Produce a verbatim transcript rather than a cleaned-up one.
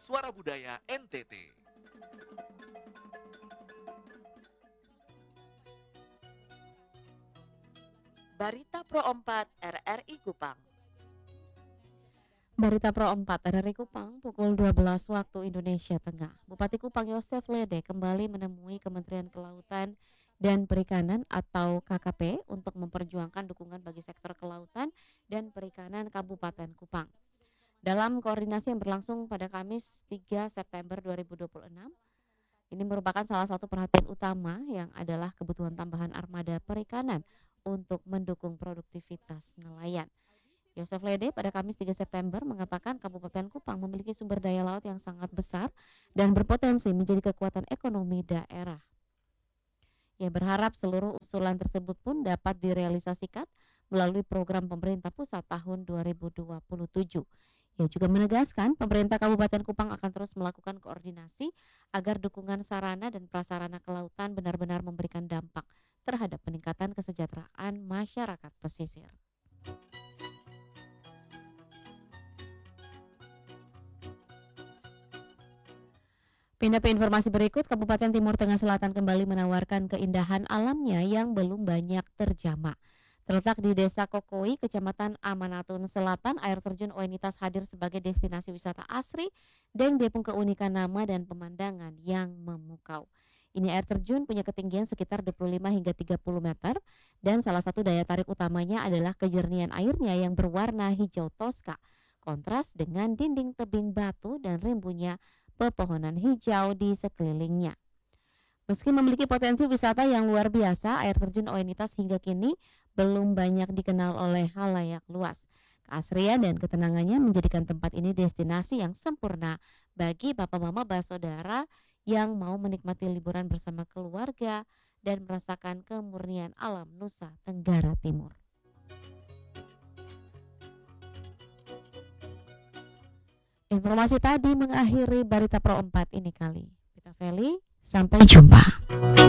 Suara Budaya N T T. Barita Pro empat R R I Kupang. Barita Pro empat R R I Kupang pukul dua belas waktu Indonesia Tengah. Bupati Kupang Yosef Lede kembali menemui Kementerian Kelautan dan Perikanan atau K K P untuk memperjuangkan dukungan bagi sektor kelautan dan perikanan Kabupaten Kupang. Dalam koordinasi yang berlangsung pada Kamis tiga September dua ribu dua puluh enam, ini merupakan salah satu perhatian utama yang adalah kebutuhan tambahan armada perikanan untuk mendukung produktivitas nelayan. Yosef Lede pada Kamis tiga September mengatakan Kabupaten Kupang memiliki sumber daya laut yang sangat besar dan berpotensi menjadi kekuatan ekonomi daerah. Ia berharap seluruh usulan tersebut pun dapat direalisasikan melalui program pemerintah pusat tahun dua ribu dua puluh tujuh. Ia juga menegaskan pemerintah Kabupaten Kupang akan terus melakukan koordinasi agar dukungan sarana dan prasarana kelautan benar-benar memberikan dampak terhadap peningkatan kesejahteraan masyarakat pesisir. Pindah ke informasi berikut, Kabupaten Timur Tengah Selatan kembali menawarkan keindahan alamnya yang belum banyak terjamah. Terletak di Desa Kokoi, Kecamatan Amanatun Selatan, air terjun Oenitas hadir sebagai destinasi wisata asri dan dipung keunikan nama dan pemandangan yang memukau. Ini air terjun punya ketinggian sekitar dua puluh lima hingga tiga puluh meter dan salah satu daya tarik utamanya adalah kejernihan airnya yang berwarna hijau toska, kontras dengan dinding tebing batu dan rimbunnya pepohonan hijau di sekelilingnya. Meski memiliki potensi wisata yang luar biasa, air terjun Oenitas hingga kini belum banyak dikenal oleh halayak luas. Keasrian dan ketenangannya menjadikan tempat ini destinasi yang sempurna bagi bapak mama saudara yang mau menikmati liburan bersama keluarga dan merasakan kemurnian alam Nusa Tenggara Timur. Informasi tadi mengakhiri Barita Pro empat ini kali. Pita Feli, sampai jumpa.